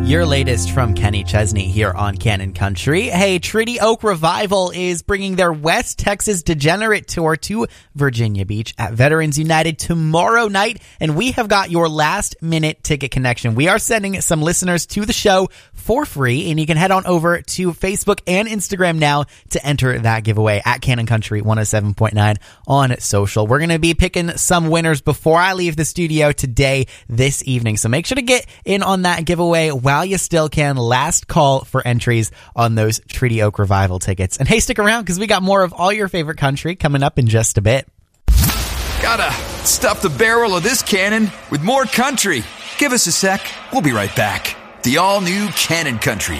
Your latest from Kenny Chesney here on Cannon Country. Hey, Treaty Oak Revival is bringing their West Texas Degenerate Tour to Virginia Beach at Veterans United tomorrow night, and we have got your last-minute ticket connection. We are sending some listeners to the show for free, and you can head on over to Facebook and Instagram now to enter that giveaway at Cannon Country 107.9 on social. We're going to be picking some winners before I leave the studio today, this evening, so make sure to get in on that giveaway while you still can. Last call for entries on those Treaty Oak Revival tickets. And hey, stick around because we got more of all your favorite country coming up in just a bit. Gotta stuff the barrel of this cannon with more country. Give us a sec. We'll be right back. The all-new Cannon Country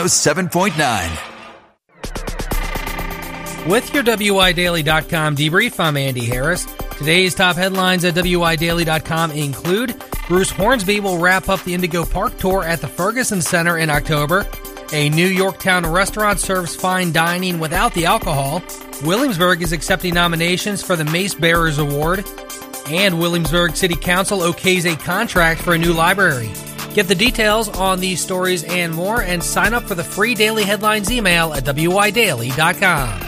107.9. With your WIDaily.com debrief, I'm Andy Harris. Today's top headlines at WIDaily.com include Bruce Hornsby will wrap up the Indigo Park tour at the Ferguson Center in October. A New Yorktown restaurant serves fine dining without the alcohol. Williamsburg is accepting nominations for the Mace Bearers Award. And Williamsburg City Council okays a contract for a new library. Get the details on these stories and more, and sign up for the free daily headlines email at WIDaily.com.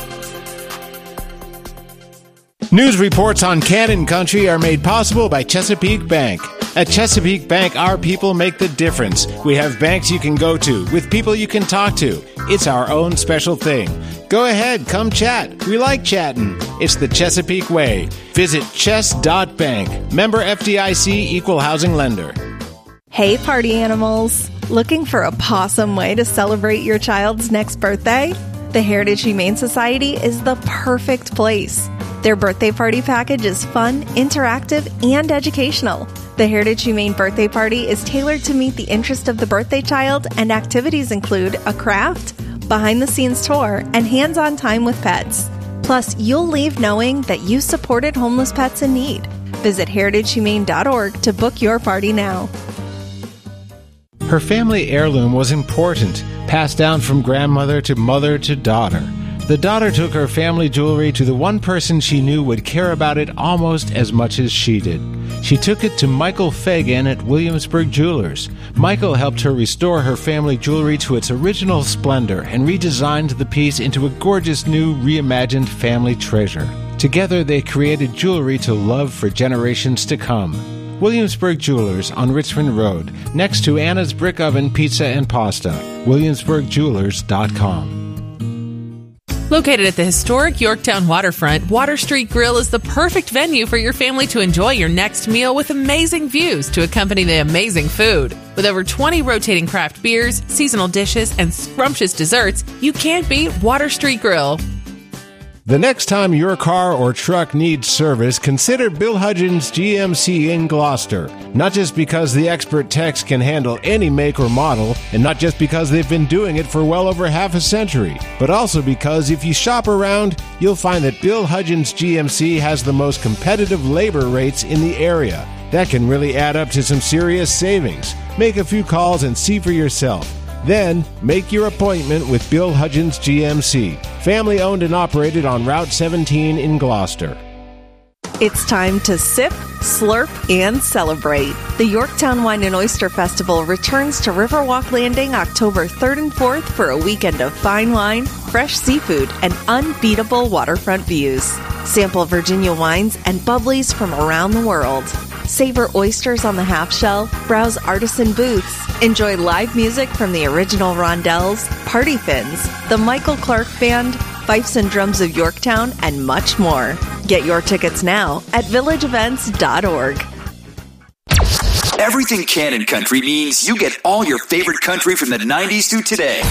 News reports on Cannon Country are made possible by Chesapeake Bank. At Chesapeake Bank, our people make the difference. We have banks you can go to, with people you can talk to. It's our own special thing. Go ahead, come chat. We like chatting. It's the Chesapeake way. Visit chess.bank. Member FDIC, Equal Housing Lender. Hey, party animals. Looking for a pawsome way to celebrate your child's next birthday? The Heritage Humane Society is the perfect place. Their birthday party package is fun, interactive, and educational. The Heritage Humane Birthday Party is tailored to meet the interest of the birthday child, and activities include a craft, behind-the-scenes tour, and hands-on time with pets. Plus, you'll leave knowing that you supported homeless pets in need. Visit heritagehumane.org to book your party now. Her family heirloom was important, passed down from grandmother to mother to daughter. The daughter took her family jewelry to the one person she knew would care about it almost as much as she did. She took it to Michael Fagan at Williamsburg Jewelers. Michael helped her restore her family jewelry to its original splendor and redesigned the piece into a gorgeous new reimagined family treasure. Together they created jewelry to love for generations to come. Williamsburg Jewelers on Richmond Road, next to Anna's Brick Oven Pizza and Pasta. WilliamsburgJewelers.com. Located at the historic Yorktown waterfront, Water Street Grill is the perfect venue for your family to enjoy your next meal with amazing views to accompany the amazing food. With over 20 rotating craft beers, seasonal dishes, and scrumptious desserts, you can't beat Water Street Grill. The next time your car or truck needs service, consider Bill Hudgens GMC in Gloucester. Not just because the expert techs can handle any make or model, and not just because they've been doing it for well over half a century, but also because if you shop around, you'll find that Bill Hudgens GMC has the most competitive labor rates in the area. That can really add up to some serious savings. Make a few calls and see for yourself. Then, make your appointment with Bill Hudgens GMC, family owned and operated on Route 17 in Gloucester. It's time to sip, slurp, and celebrate. The Yorktown Wine and Oyster Festival returns to Riverwalk Landing October 3rd and 4th for a weekend of fine wine, fresh seafood, and unbeatable waterfront views. Sample Virginia wines and bubblies from around the world. Savor oysters on the half shell, browse artisan booths, enjoy live music from the original Rondells, Party Fins, the Michael Clark Band, Fifes and Drums of Yorktown, and much more. Get your tickets now at villageevents.org. Everything Cannon Country means you get all your favorite country from the 90s to today.